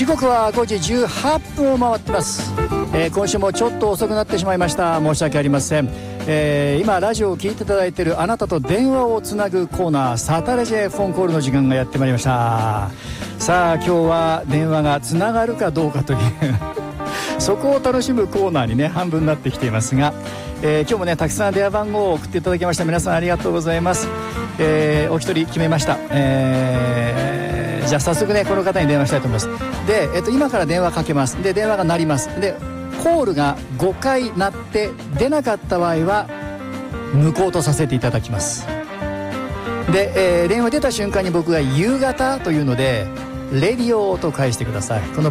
時刻は5時18分を回ってます。今週もちょっと遅くなってしまいました。申し訳ありません。今ラジオを聞いていただいているあなたと電話をつなぐコーナー、サタレジェフォンコールの時間がやってまいりました。さあ今日は電話がつながるかどうかというそこを楽しむコーナーにね半分になってきていますが、今日もねたくさん電話番号を送っていただきました。皆さんありがとうございます。お一人決めました。じゃあ早速ねこの方に電話したいと思います。で、今から電話かけます。で電話が鳴ります。でコールが5回鳴って出なかった場合は無効とさせていただきます。で、電話出た瞬間に僕が夕方というのでレディオと返してください。この